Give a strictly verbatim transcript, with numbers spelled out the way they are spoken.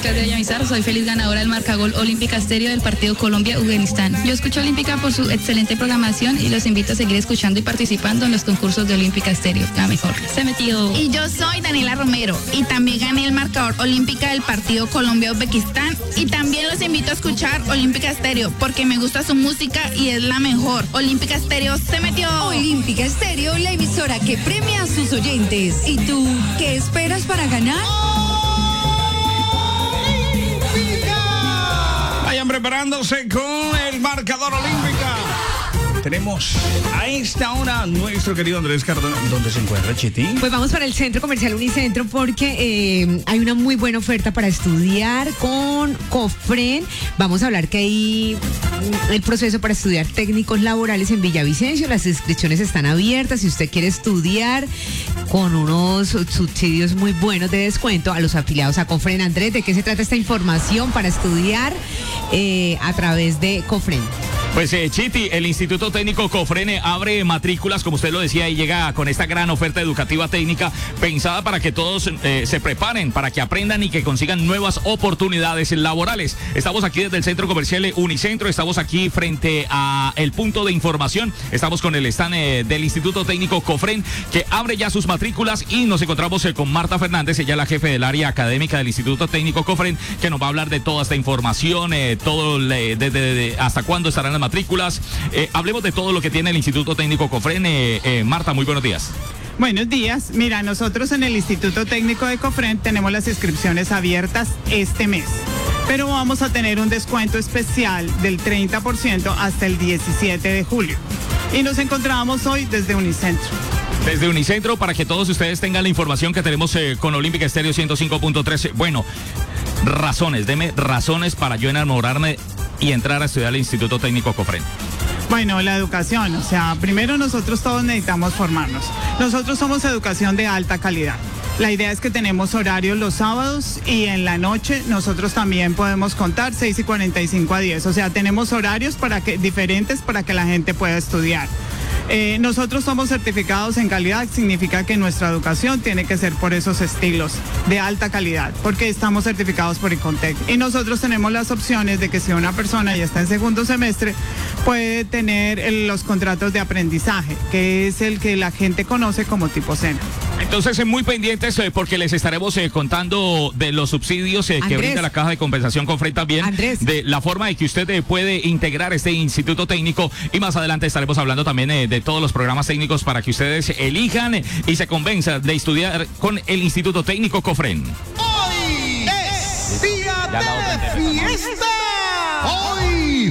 Claudia Villamizar, soy feliz ganadora del marcagol Olímpica Estéreo del partido Colombia-Afganistán. Yo escucho Olímpica por su excelente programación y los invito a seguir escuchando y participando en los concursos de Olímpica Estéreo, la mejor. Se metió. Y yo soy Daniela Romero y también gané el marcador Olímpica del partido Colombia-Uzbekistán y también los invito a escuchar Olímpica Estéreo porque me gusta su música y es la mejor. Olímpica Estéreo se metió. Olímpica Estéreo, la emisora que premia a sus oyentes. ¿Y tú qué esperas para ganar? Vayan preparándose con el marcador Olímpica. Tenemos a esta hora nuestro querido Andrés Cardona. ¿Dónde se encuentra, Chiti? Pues vamos para el Centro Comercial Unicentro porque eh, hay una muy buena oferta para estudiar con Cofren. Vamos a hablar que hay el proceso para estudiar técnicos laborales en Villavicencio. Las inscripciones están abiertas. Si usted quiere estudiar con unos subsidios muy buenos de descuento a los afiliados a Cofren. Andrés, ¿de qué se trata esta información para estudiar eh, a través de Cofren? Pues eh, Chiti, el Instituto Técnico Cofren abre matrículas, como usted lo decía, y llega con esta gran oferta educativa técnica pensada para que todos eh, se preparen, para que aprendan y que consigan nuevas oportunidades laborales. Estamos aquí desde el Centro Comercial Unicentro, estamos aquí frente a el punto de información, estamos con el stand eh, del Instituto Técnico Cofren que abre ya sus matrículas y nos encontramos eh, con Marta Fernández, ella es la jefe del área académica del Instituto Técnico Cofren, que nos va a hablar de toda esta información, eh, todo desde de, de, de, hasta cuándo estarán las matrículas. Eh, hablemos de todo lo que tiene el Instituto Técnico Cofren. Eh, eh, Marta, muy buenos días. Buenos días. Mira, nosotros en el Instituto Técnico de Cofren tenemos las inscripciones abiertas este mes, pero vamos a tener un descuento especial del treinta por ciento hasta el diecisiete de julio. Y nos encontramos hoy desde Unicentro. Desde Unicentro, para que todos ustedes tengan la información que tenemos eh, con Olímpica Estéreo ciento cinco punto tres. Bueno, razones, deme razones para yo enamorarme y entrar a estudiar al Instituto Técnico Cofren. Bueno, la educación, o sea, primero nosotros todos necesitamos formarnos. Nosotros somos educación de alta calidad. La idea es que tenemos horarios los sábados y en la noche nosotros también podemos contar seis y cuarenta y cinco a diez. O sea, tenemos horarios para que, diferentes para que la gente pueda estudiar. Eh, nosotros somos certificados en calidad, significa que nuestra educación tiene que ser por esos estilos de alta calidad, porque estamos certificados por ICONTEC. Y nosotros tenemos las opciones de que si una persona ya está en segundo semestre, puede tener el, los contratos de aprendizaje, que es el que la gente conoce como tipo SENA. Entonces, eh, muy pendientes eh, porque les estaremos eh, contando de los subsidios eh, que brinda la Caja de Compensación Cofren también, Andrés, de la forma en que usted eh, puede integrar este instituto técnico y más adelante estaremos hablando también eh, de todos los programas técnicos para que ustedes elijan eh, y se convenzan de estudiar con el Instituto Técnico Cofren. Hoy es día de fiesta. Hoy